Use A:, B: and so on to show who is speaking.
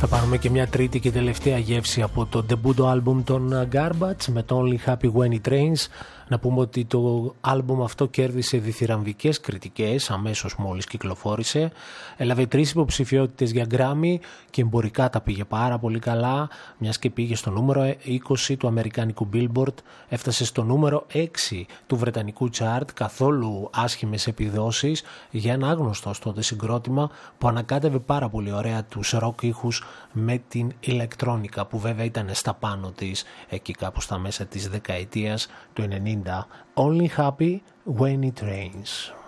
A: Θα πάρουμε και μια τρίτη και τελευταία γεύση από το debut άλμπουμ των Garbage με το Only Happy When It Rains. Να πούμε ότι το άλμπουμ αυτό κέρδισε διθυραμβικές κριτικές αμέσως μόλις κυκλοφόρησε. Έλαβε 3 υποψηφιότητες για Grammy και εμπορικά τα πήγε πάρα πολύ καλά, μιας και πήγε στο νούμερο 20 του αμερικάνικου Billboard, έφτασε στο νούμερο 6 του βρετανικού chart, καθόλου άσχημες επιδόσεις για ένα άγνωστο ως τότε συγκρότημα που ανακάτευε πάρα πολύ ωραία τους rock ήχους με την ηλεκτρόνικα, που βέβαια ήταν στα πάνω της εκεί κάπου στα μέσα της δεκαετίας του 90. Only Happy When It Rains.